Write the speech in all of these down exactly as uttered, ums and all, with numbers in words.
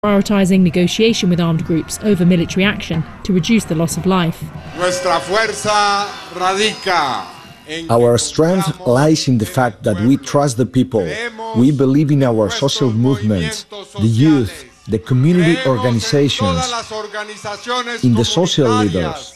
prioritising negotiation with armed groups over military action to reduce the loss of life. Our strength lies in the fact that we trust the people, we believe in our social movements, the youth, the community organizations, in the social leaders.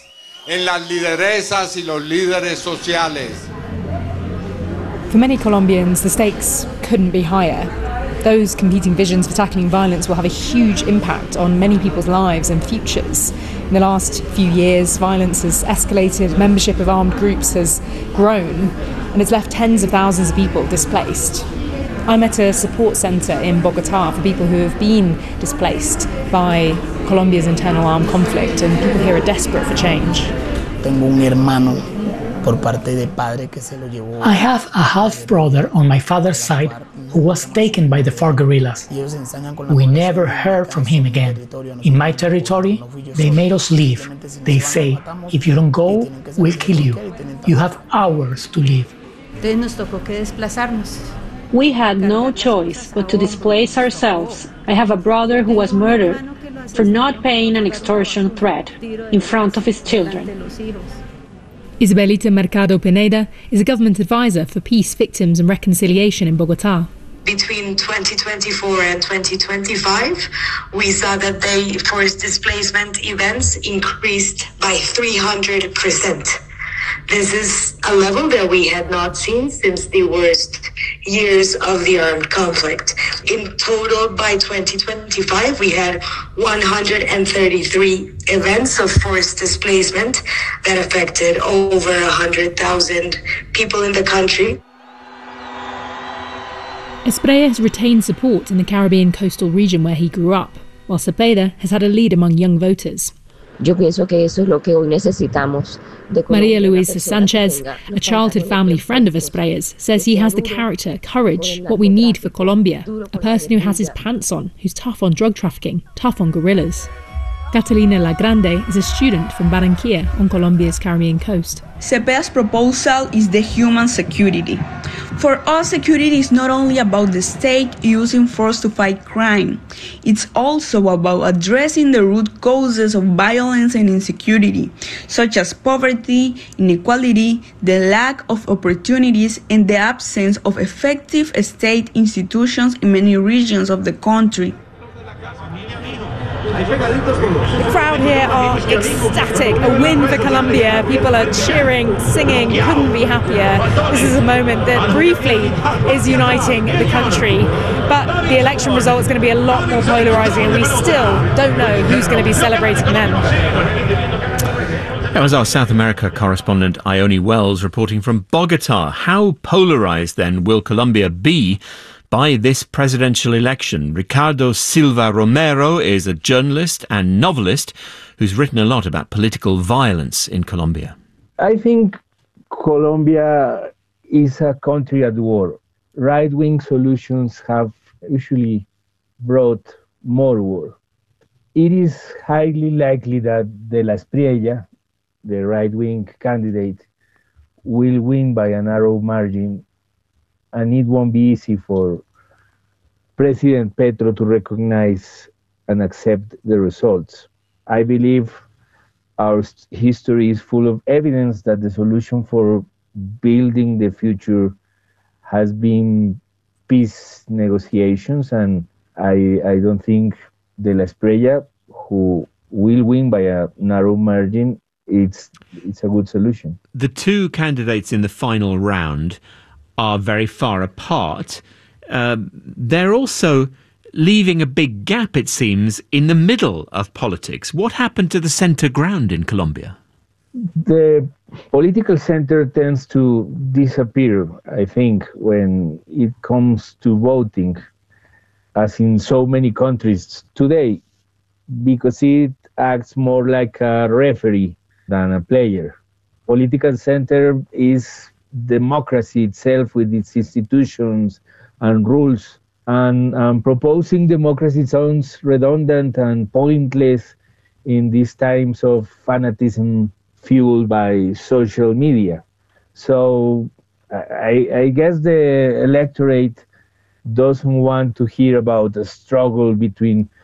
For many Colombians, the stakes couldn't be higher. Those competing visions for tackling violence will have a huge impact on many people's lives and futures. In the last few years, violence has escalated, membership of armed groups has grown, and it's left tens of thousands of people displaced. I'm at a support centre in Bogotá for people who have been displaced by Colombia's internal armed conflict, and people here are desperate for change. Tengo un hermano por parte de padre que se lo llevó. I have a half-brother on my father's side who was taken by the FARC guerrillas. We never heard from him again. In my territory, they made us leave. They say, if you don't go, we'll kill you. You have hours to leave. We had no choice but to displace ourselves. I have a brother who was murdered for not paying an extortion threat in front of his children. Isabelita Mercado Pineda is a government advisor for peace, victims and reconciliation in Bogotá. Between twenty twenty-four and twenty twenty-five, we saw that the forced displacement events increased by three hundred percent. This is a level that we had not seen since the worst years of the armed conflict. In total, by twenty twenty-five, we had one hundred thirty-three events of forced displacement that affected over one hundred thousand people in the country. Espriella has retained support in the Caribbean coastal region where he grew up, while Cepeda has had a lead among young voters. Yo pienso que eso es lo que hoy necesitamos. Maria Luisa Sanchez, a childhood family friend of Esprella's, says he has the character, courage, what we need for Colombia, a person who has his pants on, who's tough on drug trafficking, tough on guerrillas. Catalina La Grande is a student from Barranquilla on Colombia's Caribbean coast. Cepeda's proposal is the human security. For us, security is not only about the state using force to fight crime. It's also about addressing the root causes of violence and insecurity, such as poverty, inequality, the lack of opportunities, and the absence of effective state institutions in many regions of the country. The crowd here are ecstatic, a win for Colombia. People are cheering, singing, couldn't be happier. This is a moment that briefly is uniting the country, but the election result is going to be a lot more polarising, and we still don't know who's going to be celebrating them. That was our South America correspondent Ione Wells reporting from Bogotá. How polarised then will Colombia be by this presidential election? Ricardo Silva Romero is a journalist and novelist who's written a lot about political violence in Colombia. I think Colombia is a country at war. Right-wing solutions have usually brought more war. It is highly likely that De La Espriella, the right-wing candidate, will win by a narrow margin, and it won't be easy for President Petro to recognize and accept the results. I believe our history is full of evidence that the solution for building the future has been peace negotiations, and I, I don't think De La Espriella, who will win by a narrow margin, it's, it's a good solution. The two candidates in the final round are very far apart. Uh, they're also leaving a big gap, it seems, in the middle of politics. What happened to the centre ground in Colombia? The political centre tends to disappear, I think, when it comes to voting, as in so many countries today, because it acts more like a referee than a player. Political centre is democracy itself with its institutions and rules, and um, proposing democracy sounds redundant and pointless in these times of fanatism fueled by social media. So I, I guess the electorate doesn't want to hear about a struggle between